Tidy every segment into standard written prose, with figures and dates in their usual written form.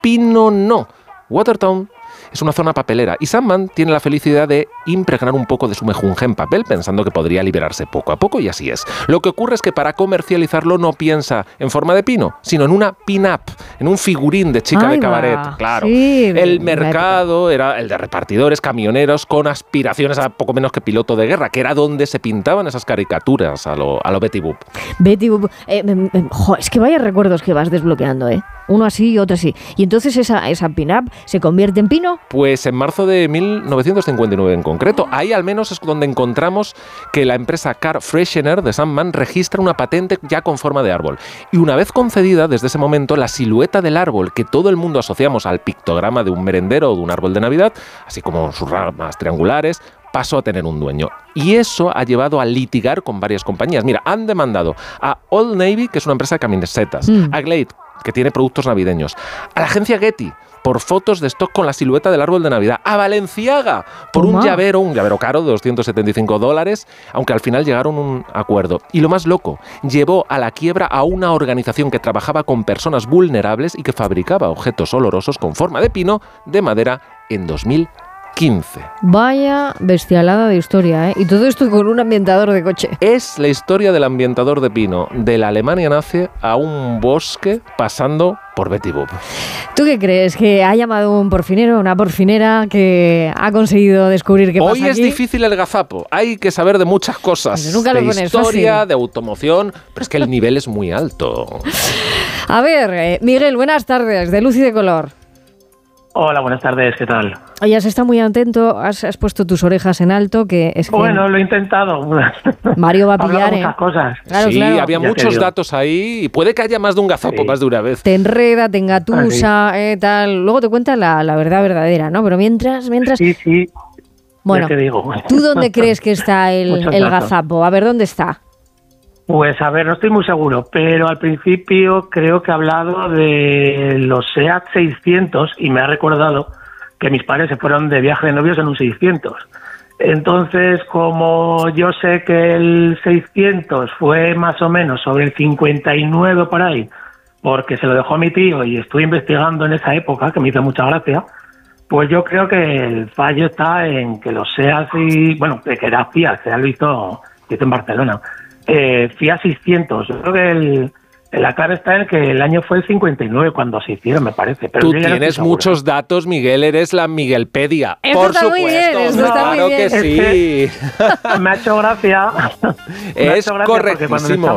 Pino no. Watertown es una zona papelera y Sandman tiene la felicidad de impregnar un poco de su mejunje en papel pensando que podría liberarse poco a poco, y así es. Lo que ocurre es que para comercializarlo no piensa en forma de pino, sino en una pin-up, en un figurín de chica de cabaret. Claro, sí, el mercado era el de repartidores, camioneros con aspiraciones a poco menos que piloto de guerra, que era donde se pintaban esas caricaturas a lo Betty Boop. Betty Boop, es que vaya recuerdos que vas desbloqueando, ¿eh? Uno así y otro así. ¿Y entonces esa pin-up se convierte en pino? Pues en marzo de 1959 en concreto. Ahí al menos es donde encontramos que la empresa Car Freshener de Sandman registra una patente ya con forma de árbol. Y una vez concedida, desde ese momento, la silueta del árbol que todo el mundo asociamos al pictograma de un merendero o de un árbol de Navidad, así como sus ramas triangulares, pasó a tener un dueño. Y eso ha llevado a litigar con varias compañías. Mira, han demandado a Old Navy, que es una empresa de camisetas, a Glade, que tiene productos navideños, a la agencia Getty, por fotos de stock con la silueta del árbol de Navidad, a Balenciaga, por un llavero caro de $275, aunque al final llegaron a un acuerdo. Y lo más loco, llevó a la quiebra a una organización que trabajaba con personas vulnerables y que fabricaba objetos olorosos con forma de pino de madera en 2015. Vaya bestialada de historia, ¿eh? Y todo esto con un ambientador de coche. Es la historia del ambientador de pino, de la Alemania nazi a un bosque pasando por Betty Boop. ¿Tú qué crees? ¿Que ha llamado un porfinero, una porfinera que ha conseguido descubrir qué pasa aquí? Hoy es difícil el gazapo, hay que saber de muchas cosas, pero nunca lo pones historia, fácil. De automoción, pero es que el nivel es muy alto. A ver, Miguel, buenas tardes, de Luz y de Color. Hola, buenas tardes, ¿qué tal? Oye, has estado muy atento, has puesto tus orejas en alto, que es que... Bueno, lo he intentado. Mario va a pillar, muchas cosas. Claro, sí, claro. Había muchos datos ahí y puede que haya más de un gazapo, más de una vez. Te enreda, te engatusa, tal... Luego te cuenta la verdad verdadera, ¿no? Pero mientras... Sí. Bueno, te digo. ¿Tú dónde crees que está el gazapo? A ver, ¿dónde está? Pues a ver, no estoy muy seguro, pero al principio creo que ha hablado de los SEAT 600 y me ha recordado que mis padres se fueron de viaje de novios en un 600. Entonces, como yo sé que el 600 fue más o menos sobre el 59 por ahí, porque se lo dejó a mi tío y estuve investigando en esa época, que me hizo mucha gracia, pues yo creo que el fallo está en que los SEAT, que era Fiat, SEAT lo hizo en Barcelona. Fiat 600, yo creo que la clave está en que el año fue el 59 cuando se hicieron, me parece. Pero tú tienes muchos datos, Miguel, eres la Miguelpedia. Eso por está supuesto, muy bien, eso está claro muy bien. Que sí. Me ha hecho gracia. Es correctísimo.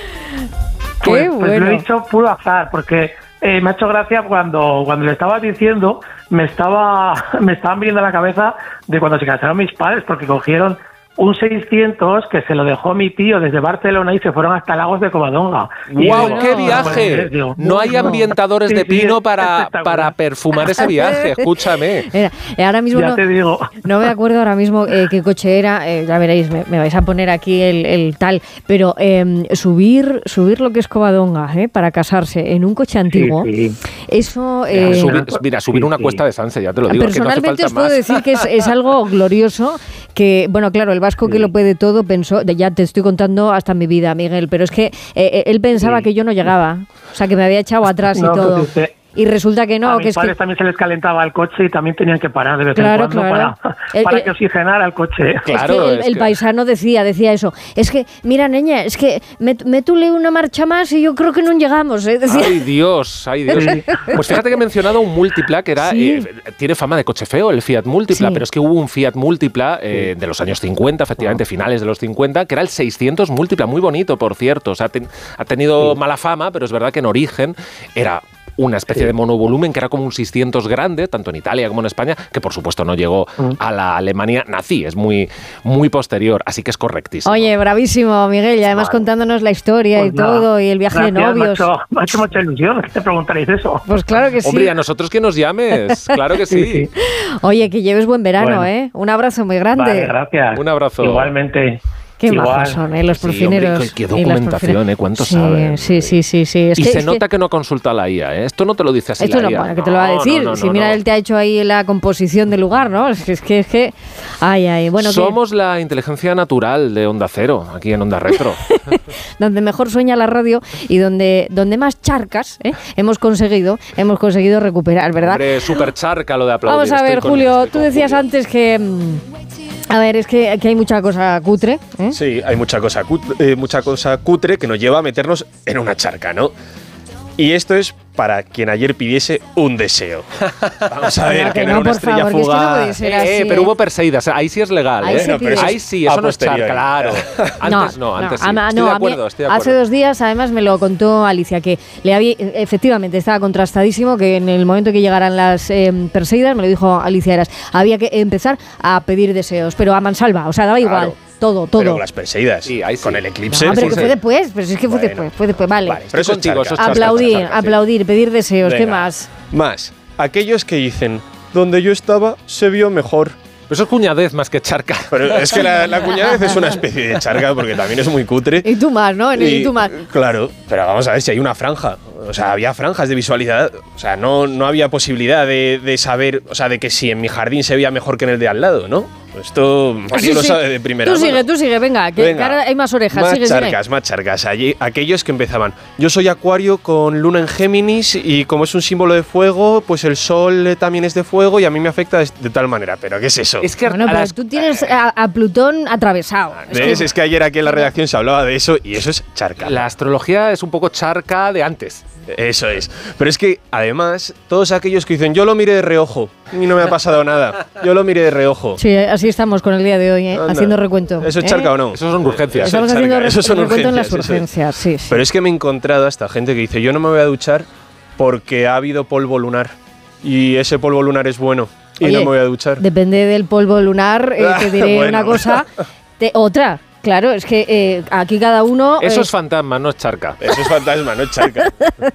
Qué bueno. Pues lo he dicho puro azar, porque me ha hecho gracia cuando le estaba diciendo, me estaban viendo a la cabeza de cuando se casaron mis padres, porque cogieron un 600 que se lo dejó mi tío desde Barcelona y se fueron hasta Lagos de Covadonga. ¡Guau, qué viaje! No hay ambientadores de pino para perfumar ese viaje, escúchame. Ahora mismo ya te digo. No me acuerdo ahora mismo qué coche era, ya veréis, me vais a poner aquí el tal, pero subir lo que es Covadonga para casarse en un coche antiguo, eso... subir una cuesta de Sanse, ya te lo digo. Personalmente que no hace falta os puedo más. decir que es algo glorioso, que, bueno, claro, el vasco que lo puede todo pensó, ya te estoy contando hasta mi vida, Miguel, pero es que él pensaba que yo no llegaba, o sea, que me había echado atrás y todo. Y resulta que no. A que mis padres también se les calentaba el coche y también tenían que parar de vez en cuando para que oxigenara el coche. Claro, el paisano decía eso. Es que, mira, niña, es que métule una marcha más y yo creo que no llegamos. Decía. Ay, Dios. Pues fíjate que he mencionado un Multipla que era tiene fama de coche feo, el Fiat Multipla, pero es que hubo un Fiat Multipla de los años 50, efectivamente, finales de los 50, que era el 600 Multipla, muy bonito, por cierto. O sea, ha tenido mala fama, pero es verdad que en origen era una especie de monovolumen que era como un 600 grande, tanto en Italia como en España, que por supuesto no llegó a la Alemania nazi, es muy, muy posterior, así que es correctísimo. Oye, bravísimo, Miguel, y además contándonos la historia y todo, y el viaje de novios. Me ha hecho mucha ilusión que te preguntaréis eso. Pues claro que sí. Hombre, a nosotros que nos llames, claro que sí. Oye, que lleves buen verano, Un abrazo muy grande. Vale, gracias. Un abrazo. Igualmente. Qué majos son, los porcineros. Hombre, qué documentación, cuánto saben. Sí. Es y se nota que no consulta la IA, Esto no te lo dice así esto la IA. Bueno, que te lo va a decir. Si mira, él te ha hecho ahí la composición del lugar, ¿no? Es que... Ay. Bueno, somos la inteligencia natural de Onda Cero, aquí en Onda Retro. Donde mejor sueña la radio y donde más charcas hemos conseguido recuperar, ¿verdad? Hombre, súper charca lo de aplaudir. Vamos a ver, Julio, tú decías antes que... A ver, es que aquí hay mucha cosa cutre. Sí, hay mucha cosa cutre que nos lleva a meternos en una charca, ¿no? Y esto es para quien ayer pidiese un deseo. Vamos a ver, que no era una estrella fugaz. Pero hubo Perseidas, ahí sí es legal, ahí sí, eso no es charca, claro. Antes no. Estoy de acuerdo. Hace 2 días, además, me lo contó Alicia, que efectivamente estaba contrastadísimo, que en el momento que llegaran las Perseidas, me lo dijo Alicia Eras, había que empezar a pedir deseos, pero a mansalva, o sea, daba igual. Todo. Pero las Perseidas, con el eclipse... No, pero que fue después, fue después, vale. Pero eso es charca. Aplaudir, pedir deseos. Venga, ¿qué más? Más, aquellos que dicen, donde yo estaba se vio mejor. Eso es cuñadez más que charca. Pero es que la cuñadez es una especie de charca porque también es muy cutre. Y tú más, ¿no? Y tú más. Claro, pero vamos a ver si hay una franja. O sea, había franjas de visualidad. O sea, no había posibilidad de saber, o sea, de que si en mi jardín se veía mejor que en el de al lado, ¿no? Esto Mario lo sabe de primera mano. Tú sigue, venga, que ahora hay más orejas. Más charcas. Allí, aquellos que empezaban. Yo soy Acuario con luna en Géminis y como es un símbolo de fuego, pues el sol también es de fuego y a mí me afecta de tal manera. ¿Pero qué es eso? Es que pero tú tienes a Plutón atravesado. Es que ayer aquí en la redacción se hablaba de eso y eso es charca. La astrología es un poco charca de antes. Eso es. Pero es que, además, todos aquellos que dicen, yo lo miré de reojo y no me ha pasado nada. Yo lo miré de reojo. Sí, así estamos con el día de hoy, haciendo recuento. ¿Eso es charca o no? Eso son urgencias. Estamos haciendo recuento en las urgencias, sí. Pero es que me he encontrado a esta gente que dice, yo no me voy a duchar porque ha habido polvo lunar y ese polvo lunar es bueno y no me voy a duchar. Depende del polvo lunar, te diré una cosa, otra. Claro, es que aquí cada uno... Eso es fantasma, no es charca. Eso es fantasma, no es charca.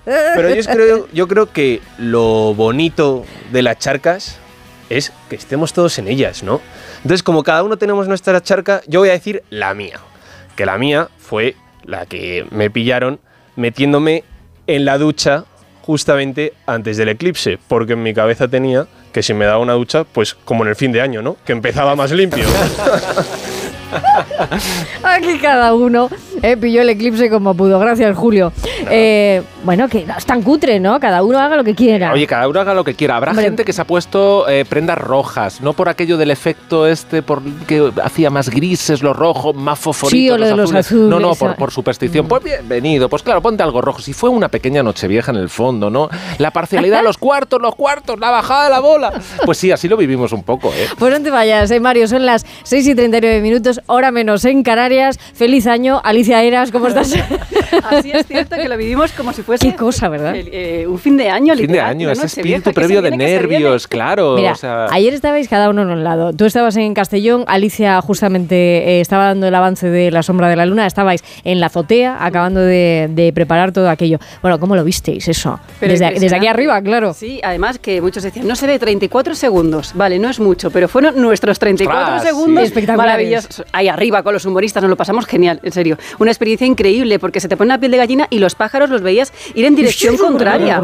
Pero yo creo que lo bonito de las charcas es que estemos todos en ellas, ¿no? Entonces, como cada uno tenemos nuestra charca, yo voy a decir la mía. Que la mía fue la que me pillaron metiéndome en la ducha justamente antes del eclipse, porque en mi cabeza tenía que si me daba una ducha, pues como en el fin de año, ¿no? Que empezaba más limpio. Aquí cada uno pilló el eclipse como pudo. Gracias, Julio. Bueno, que no es tan cutre, ¿no? Cada uno haga lo que quiera. Oye, cada uno haga lo que quiera. Habrá gente que se ha puesto prendas rojas, no por aquello del efecto por que hacía más grises los rojos, más fosforitos sí, o lo de los azules. No, por superstición. Pues bienvenido. Pues claro, ponte algo rojo. Si fue una pequeña nochevieja en el fondo, ¿no? La parcialidad de los cuartos, la bajada de la bola. Pues sí, así lo vivimos un poco, Pues no te vayas, Mario. Son las 6:39 minutos, hora menos en Canarias. Feliz año, Alicia Eras, ¿cómo estás? Así es cierto que lo vivimos como si fuese... Qué cosa, ¿verdad? Un fin de año, literal. Fin de año, ese espíritu previo de nervios, claro. Mira, ayer estabais cada uno en un lado. Tú estabas en Castellón, Alicia justamente estaba dando el avance de La sombra de la luna, estabais en la azotea acabando de preparar todo aquello. Bueno, ¿cómo lo visteis eso? Desde aquí arriba, claro. Sí, además que muchos decían, no se ve 34 segundos. Vale, no es mucho, pero fueron nuestros 34 segundos espectaculares. Maravillosos. Ahí arriba con los humoristas, nos lo pasamos genial, en serio. Una experiencia increíble porque se te pone la piel de gallina y los pájaros los veías ir en dirección contraria.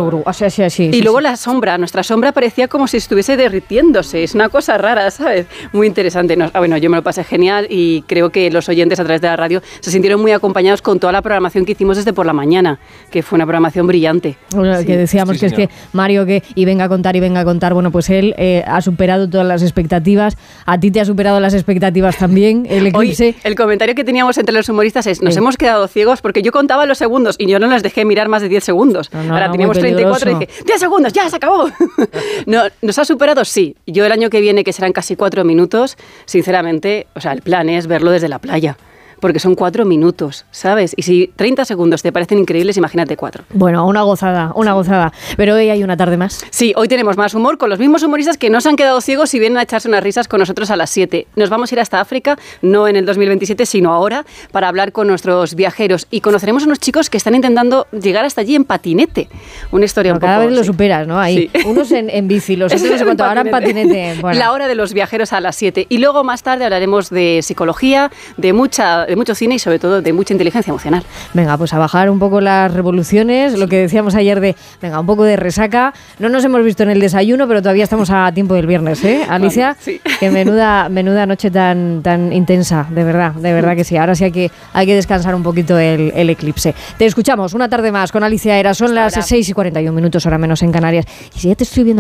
Y luego la sombra, nuestra sombra parecía como si estuviese derritiéndose. Es una cosa rara, ¿sabes? Muy interesante. Bueno, yo me lo pasé genial y creo que los oyentes a través de la radio se sintieron muy acompañados con toda la programación que hicimos desde por la mañana, que fue una programación brillante. Bueno, que decíamos que señor. Es que Mario, y venga a contar, bueno, pues él ha superado todas las expectativas. A ti te ha superado las expectativas también, el eclipse. Hoy, el comentario que teníamos entre los humoristas es, nos hemos quedado ciegos porque yo contaba los segundos y yo no les dejé mirar más de 10 segundos. Ahora teníamos 34 y dije, 10 segundos, ya se acabó. No, ¿nos ha superado? Sí. Yo el año que viene, que serán casi 4 minutos, sinceramente, o sea, el plan es verlo desde la playa. Porque son 4 minutos, ¿sabes? Y si 30 segundos te parecen increíbles, imagínate 4. Bueno, una gozada. Pero hoy hay una tarde más. Sí, hoy tenemos más humor con los mismos humoristas que no se han quedado ciegos y vienen a echarse unas risas con nosotros a las 7. Nos vamos a ir hasta África, no en el 2027, sino ahora, para hablar con nuestros viajeros. Y conoceremos a unos chicos que están intentando llegar hasta allí en patinete. Una historia un poco... Cada vez lo superas, ¿no? Ahí. Sí. Unos en bici, los otros en cuanto ahora en patinete. Bueno. La hora de los viajeros a las 7. Y luego más tarde hablaremos de psicología, de mucha mucho cine y sobre todo de mucha inteligencia emocional. Venga, pues a bajar un poco las revoluciones, lo que decíamos ayer de, venga, un poco de resaca. No nos hemos visto en el desayuno, pero todavía estamos a tiempo del viernes, ¿eh, Alicia? Vale, sí. Que menuda noche tan intensa, de verdad que sí. Ahora sí hay que descansar un poquito el eclipse. Te escuchamos una tarde más con Alicia Era. Son las 6:41, hora menos en Canarias. Y si ya te estoy viendo